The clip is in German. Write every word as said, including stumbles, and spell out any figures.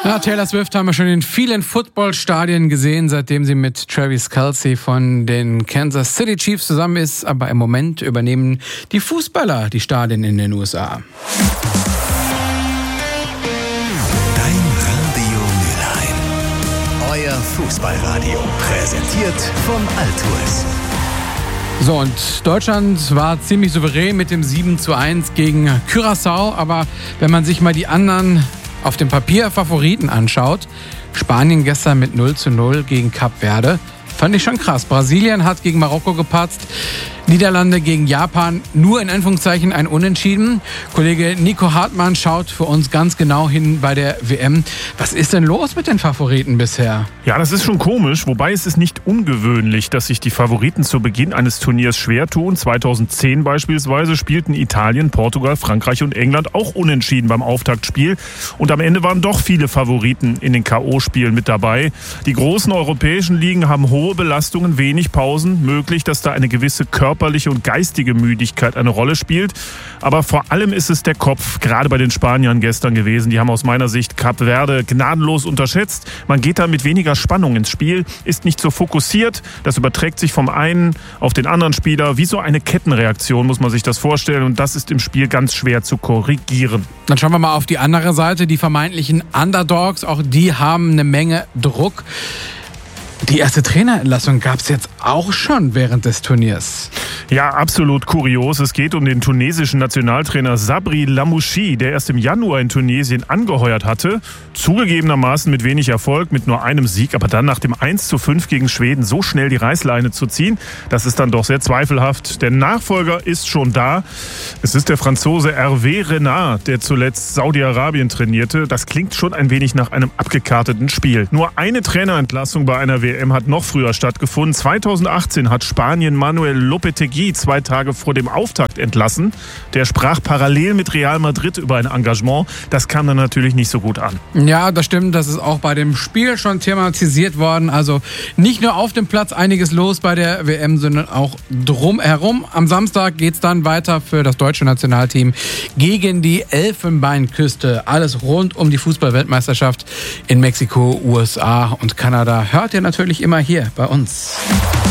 Ja, Taylor Swift haben wir schon in vielen Footballstadien gesehen, seitdem sie mit Travis Kelce von den Kansas City Chiefs zusammen ist. Aber im Moment übernehmen die Fußballer die Stadien in den U S A. Dein Radio Mülheim. Euer Fußballradio. Präsentiert vom Altours. So, und Deutschland war ziemlich souverän mit dem sieben zu eins gegen Curaçao. Aber wenn man sich mal die anderen auf dem Papier Favoriten anschaut, Spanien gestern mit null zu null gegen Kap Verde, fand ich schon krass. Brasilien hat gegen Marokko gepatzt, Niederlande gegen Japan nur in Anführungszeichen ein Unentschieden. Kollege Nico Hartmann schaut für uns ganz genau hin bei der W M. Was ist denn los mit den Favoriten bisher? Ja, das ist schon komisch, wobei es ist nicht ungewöhnlich, dass sich die Favoriten zu Beginn eines Turniers schwer tun. zweitausendzehn beispielsweise spielten Italien, Portugal, Frankreich und England auch unentschieden beim Auftaktspiel. Und am Ende waren doch viele Favoriten in den K O-Spielen mit dabei. Die großen europäischen Ligen haben hohe Belastungen, wenig Pausen. Möglich, dass da eine gewisse Körper körperliche und geistige Müdigkeit eine Rolle spielt. Aber vor allem ist es der Kopf, gerade bei den Spaniern gestern gewesen. Die haben aus meiner Sicht Kap Verde gnadenlos unterschätzt. Man geht da mit weniger Spannung ins Spiel, ist nicht so fokussiert. Das überträgt sich vom einen auf den anderen Spieler. Wie so eine Kettenreaktion muss man sich das vorstellen. Und das ist im Spiel ganz schwer zu korrigieren. Dann schauen wir mal auf die andere Seite. Die vermeintlichen Underdogs, auch die haben eine Menge Druck. Die erste Trainerentlassung gab es jetzt auch schon während des Turniers. Ja, absolut kurios. Es geht um den tunesischen Nationaltrainer Sabri Lamouchi, der erst im Januar in Tunesien angeheuert hatte. Zugegebenermaßen mit wenig Erfolg, mit nur einem Sieg. Aber dann nach dem eins zu fünf gegen Schweden so schnell die Reißleine zu ziehen, das ist dann doch sehr zweifelhaft. Der Nachfolger ist schon da. Es ist der Franzose Hervé Renard, der zuletzt Saudi-Arabien trainierte. Das klingt schon ein wenig nach einem abgekarteten Spiel. Nur eine Trainerentlassung bei einer W M hat noch früher stattgefunden. zweitausendachtzehn hat Spanien Manuel Lopetegui zwei Tage vor dem Auftakt entlassen. Der sprach parallel mit Real Madrid über ein Engagement. Das kam dann natürlich nicht so gut an. Ja, das stimmt. Das ist auch bei dem Spiel schon thematisiert worden. Also nicht nur auf dem Platz einiges los bei der W M, sondern auch drumherum. Am Samstag geht es dann weiter für das deutsche Nationalteam gegen die Elfenbeinküste. Alles rund um die Fußball-Weltmeisterschaft in Mexiko, U S A und Kanada hört ihr natürlich immer hier bei uns.